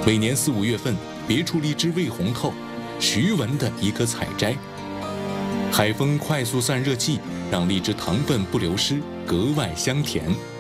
每年4、5月份，别处荔枝未红透，徐闻的一颗采摘。海风快速散热气，让荔枝糖分不流失，格外香甜。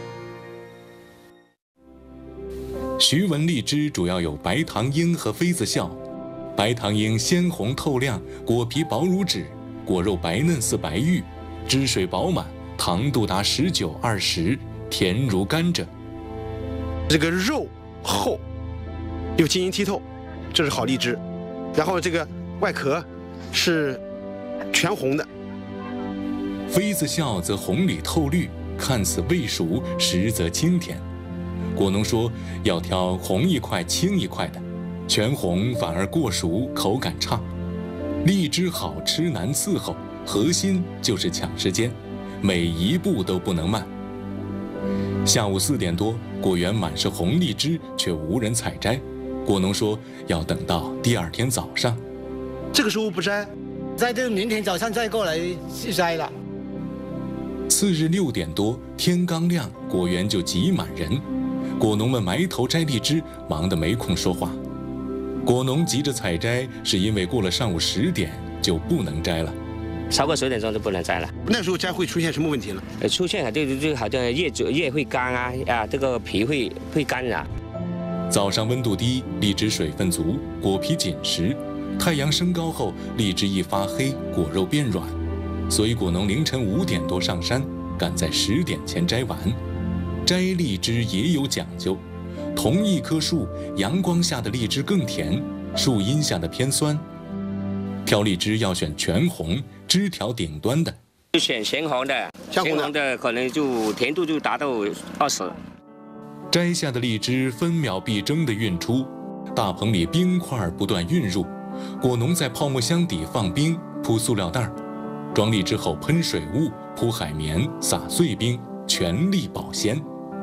徐闻荔枝主要有白糖樱和妃子笑。白糖樱鲜红透亮，果皮薄如纸，果肉白嫩似白玉，汁水饱满，糖度达19、20，甜如甘蔗。 这个肉厚，又晶莹剔透，这是好荔枝。然后这个外壳是全红的。 妃子笑则红里透绿，看似未熟，实则清甜。果农说要挑红一块青一块的，全红反而过熟，口感差。荔枝好吃难伺候，核心就是抢时间，每一步都不能慢。下午4点多，果园满是红荔枝，却无人采摘。果农说要等到第2天早上。 这个时候不摘， 摘到明天早上再过来去摘了。 次日6点多，天刚亮，果园就挤满人。果农们埋头摘荔枝，忙得没空说话。果农急着采摘，是因为过了上午10点就不能摘了。 超过10点钟就不能摘了。 那时候摘会出现什么问题呢？ 出现就好像叶会干啊，这个皮会干了。 早上温度低，荔枝水分足，果皮紧实。太阳升高后，荔枝一发黑，果肉变软。所以果农凌晨5点多上山，赶在10点前摘完。摘荔枝也有讲究，同一棵树，阳光下的荔枝更甜，树荫下的偏酸。挑荔枝要选全红，枝条顶端的。 就选鲜红的，鲜红的可能就甜度就达到20。 摘下的荔枝分秒必争地运出，大棚里冰块不断运入。果农在泡沫箱底放冰，铺塑料袋，装荔枝后喷水雾，铺海绵，撒碎冰，全力保鲜。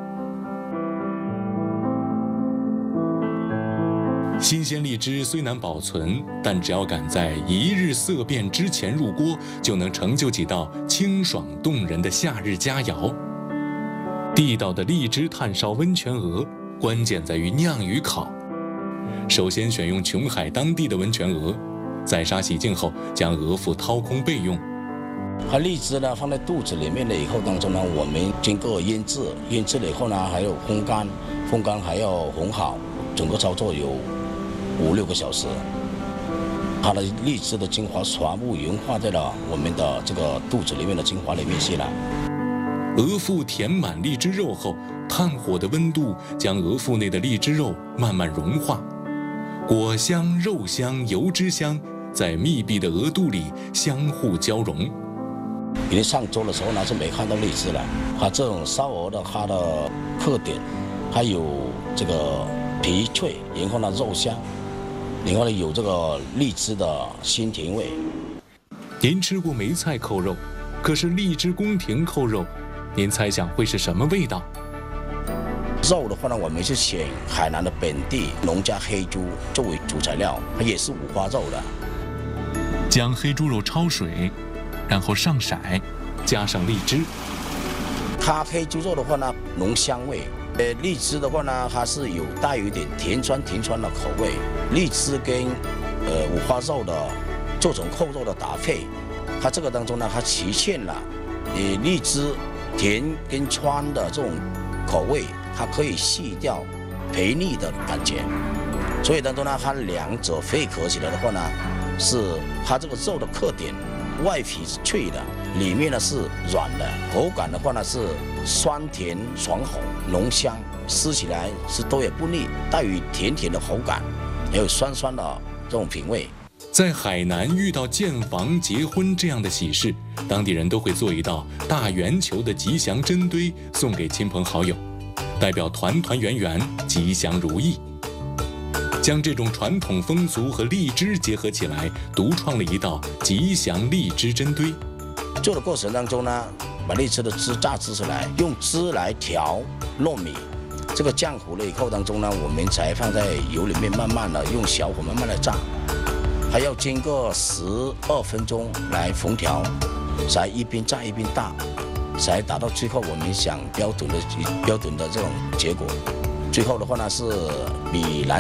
新鲜荔枝虽难保存，但只要赶在1日色变之前入锅，就能成就几道清爽动人的夏日佳肴。地道的荔枝炭烧温泉鹅，关键在于酿与烤。首先选用琼海当地的温泉鹅，宰杀洗净后，将鹅腹掏空备用。 和荔枝呢放在肚子里面了以后当中呢，我们经过腌制，腌制了以后呢，还有烘干，烘干还要烘好，整个操作有5、6个小时。它的荔枝的精华全部融化在了我们的这个肚子里面的精华里面去了。 鹅腹填满荔枝肉后，炭火的温度将鹅腹内的荔枝肉慢慢融化，果香、肉香、油脂香在密闭的鹅肚里相互交融。 因为上桌的时候呢是没看到荔枝了，它这种烧鹅的它的特点，它有这个皮脆，然后呢肉香，然后呢有这个荔枝的鲜甜味。 您吃过梅菜扣肉，可是荔枝宫廷扣肉，您猜想会是什么味道？ 肉的话呢，我们是选海南的本地农家黑猪作为主材料，它也是五花肉的。 将黑猪肉焯水，然后上色，加上荔枝。 它黑猪肉的话呢，浓香味。荔枝的话呢，它是有带有一点甜酸的口味。荔枝跟五花肉的这种扣肉的搭配，它这个当中呢，它体现了荔枝甜跟酸的这种口味，它可以去掉肥腻的感觉。所以当中呢，它两者配合起来的话呢，是它这个肉的特点，外皮是脆的，里面呢是软的，口感的话呢是酸甜爽口浓香，吃起来是多也不腻，带有甜甜的口感，也有酸酸的这种品味。 在海南遇到建房、结婚这样的喜事，当地人都会做一道大圆球的吉祥针堆送给亲朋好友，代表团团圆圆、吉祥如意。将这种传统风俗和荔枝结合起来，独创了一道吉祥荔枝针堆。 做的过程当中呢，把荔枝的汁榨汁出来，用汁来调糯米。这个浆糊了以后当中呢，我们才放在油里面，慢慢的用小火慢慢的炸，还要经过12分钟来烹调，才一边炸一边打，才达到最后我们想标准的这种结果。最后的话呢是米兰